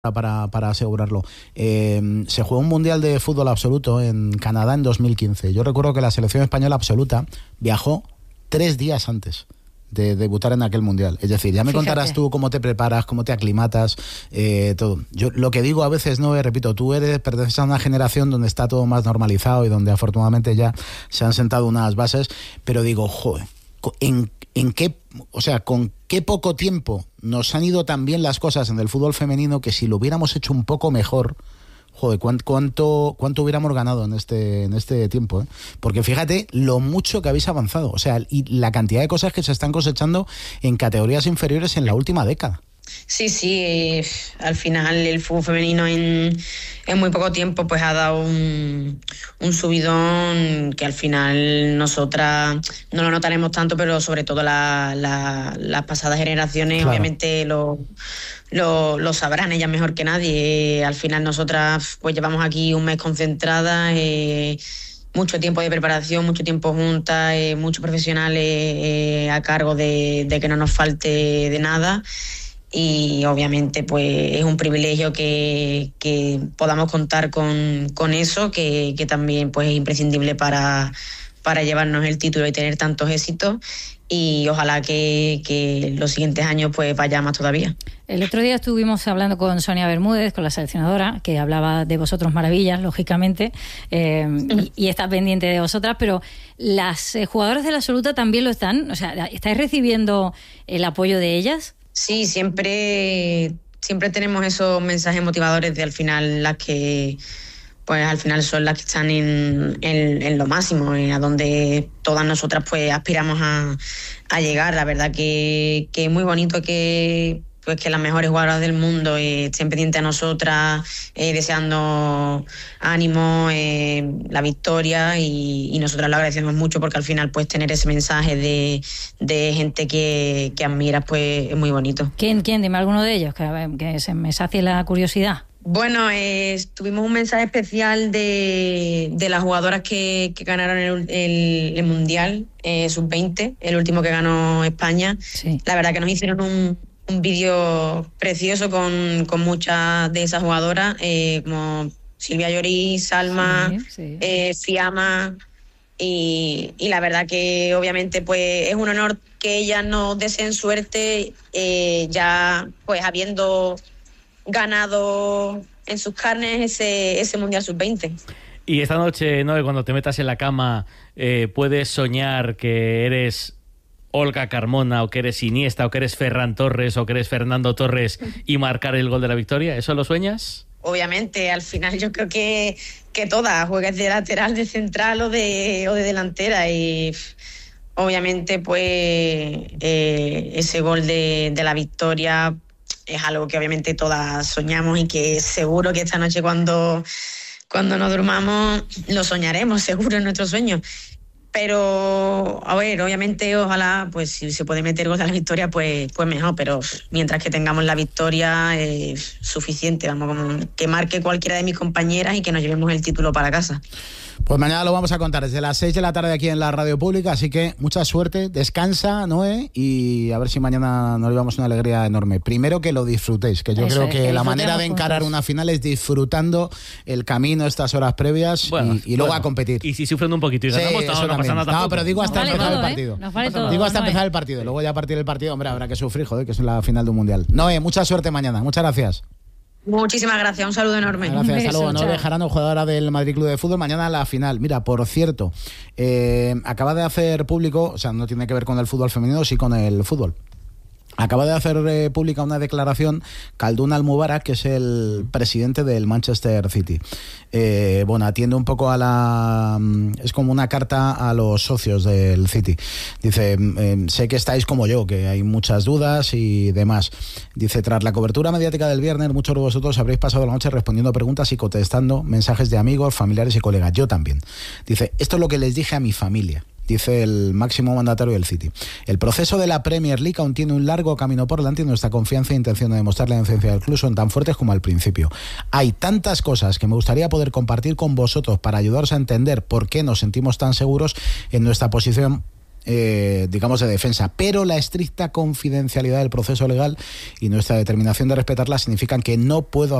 para asegurarlo. Se jugó un mundial de fútbol absoluto en Canadá en 2015. Yo recuerdo que la selección española absoluta viajó 3 días antes de debutar en aquel mundial. Es decir, ya me contarás tú cómo te preparas, cómo te aclimatas, todo. Yo lo que digo a veces, repito, tú perteneces a una generación donde está todo más normalizado y donde afortunadamente ya se han sentado unas bases, pero digo, joder, con qué poco tiempo nos han ido tan bien las cosas en el fútbol femenino que si lo hubiéramos hecho un poco mejor, joder, cuánto hubiéramos ganado en este tiempo, ¿eh? Porque fíjate lo mucho que habéis avanzado, y la cantidad de cosas que se están cosechando en categorías inferiores en la última década. Sí, al final el fútbol femenino en muy poco tiempo pues ha dado un subidón que al final nosotras no lo notaremos tanto, pero sobre todo las pasadas generaciones, claro, obviamente lo sabrán ellas mejor que nadie. Al final nosotras pues llevamos aquí un mes concentradas, mucho tiempo de preparación, mucho tiempo juntas, muchos profesionales a cargo de que no nos falte de nada. Y obviamente pues es un privilegio que podamos contar con eso, que también pues es imprescindible para llevarnos el título y tener tantos éxitos, y ojalá que los siguientes años pues vaya más todavía. El otro día estuvimos hablando con Sonia Bermúdez, con la seleccionadora, que hablaba de vosotros maravillas, lógicamente, y está pendiente de vosotras, pero las jugadoras de la absoluta también lo están. ¿Estáis recibiendo el apoyo de ellas? Sí, siempre tenemos esos mensajes motivadores de al final las que pues al final son las que están en lo máximo, a donde todas nosotras pues aspiramos a llegar. La verdad que es muy bonito que las mejores jugadoras del mundo estén pendientes a nosotras, deseando ánimo, la victoria, y nosotras lo agradecemos mucho, porque al final pues tener ese mensaje de gente que admiras pues es muy bonito. ¿Quién? Dime alguno de ellos, que se me sacie la curiosidad. Bueno, tuvimos un mensaje especial de las jugadoras que ganaron el Mundial Sub-20, el último que ganó España. Sí. La verdad que nos hicieron un vídeo precioso con muchas de esas jugadoras, como Silvia Llorí, Salma, sí. Fiamma, y la verdad que obviamente pues es un honor que ellas nos deseen suerte, ya pues habiendo ganado en sus carnes ese Mundial Sub-20. Y esta noche, cuando te metas en la cama, puedes soñar que eres Olga Carmona, o que eres Iniesta, o que eres Ferran Torres, o que eres Fernando Torres, y marcar el gol de la victoria. ¿Eso lo sueñas? Obviamente, al final yo creo que todas, juegues de lateral, de central o de delantera, y obviamente pues ese gol de la victoria es algo que obviamente todas soñamos, y que seguro que esta noche cuando nos durmamos lo soñaremos, seguro, en nuestros sueños. Pero, a ver, obviamente, ojalá, pues si se puede meter gol de la victoria, pues mejor, pero mientras que tengamos la victoria es suficiente, como que marque cualquiera de mis compañeras y que nos llevemos el título para casa. Pues mañana lo vamos a contar desde las 6 de la tarde aquí en la radio pública, así que mucha suerte, descansa, Noé, y a ver si mañana nos llevamos una alegría enorme. Primero que lo disfrutéis, que yo creo que la manera de encarar una final es disfrutando el camino, estas horas previas, y luego a competir. Y si sufren un poquito y ganamos, no pasa nada tampoco. No, pero digo hasta empezar el partido. Digo hasta empezar el partido, luego ya a partir del partido, hombre, habrá que sufrir, que es la final de un mundial. Noé, mucha suerte mañana, muchas gracias. Muchísimas gracias, un saludo enorme. Gracias, hasta luego. Noé Bejarano, jugadora del Madrid Club de Fútbol. Mañana la final. Mira, por cierto, acaba de hacer público, no tiene que ver con el fútbol femenino, sí con el fútbol. Acaba de hacer pública una declaración Khaldoun Al-Mubarak, que es el presidente del Manchester City. Atiende un poco es como una carta a los socios del City. Dice, sé que estáis como yo, que hay muchas dudas y demás. Dice, tras la cobertura mediática del viernes, muchos de vosotros habréis pasado la noche respondiendo preguntas y contestando mensajes de amigos, familiares y colegas. Yo también. Dice, esto es lo que les dije a mi familia. Dice el máximo mandatario del City. El proceso de la Premier League aún tiene un largo camino por delante, y nuestra confianza e intención de demostrar la inocencia del club son tan fuertes como al principio. Hay tantas cosas que me gustaría poder compartir con vosotros para ayudaros a entender por qué nos sentimos tan seguros en nuestra posición digamos, de defensa. Pero la estricta confidencialidad del proceso legal y nuestra determinación de respetarla significan que no puedo